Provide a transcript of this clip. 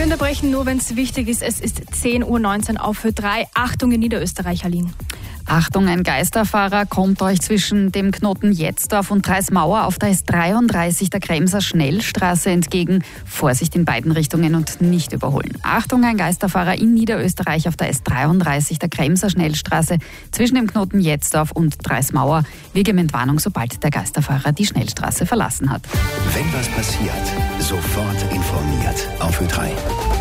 Wir unterbrechen nur, wenn es wichtig ist. Es ist 10:19 Uhr auf Ö3. Achtung in Niederösterreich, Aline. Achtung, ein Geisterfahrer kommt euch zwischen dem Knoten Jetzdorf und Dreismauer auf der S33 der Kremser Schnellstraße entgegen. Vorsicht in beiden Richtungen und nicht überholen. Achtung, ein Geisterfahrer in Niederösterreich auf der S33 der Kremser Schnellstraße zwischen dem Knoten Jetzdorf und Dreismauer. Wegementwarnung, sobald der Geisterfahrer die Schnellstraße verlassen hat. Wenn was passiert, sofort informiert auf Ö3.